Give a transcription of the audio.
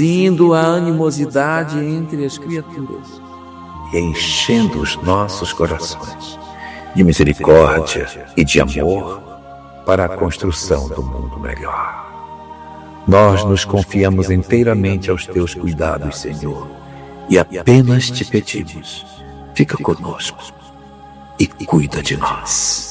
reduzindo a animosidade entre as criaturas e enchendo os nossos corações de misericórdia e de amor para a construção do mundo melhor. Nós nos confiamos inteiramente aos teus cuidados, Senhor, e apenas te pedimos, fica conosco e cuida de nós.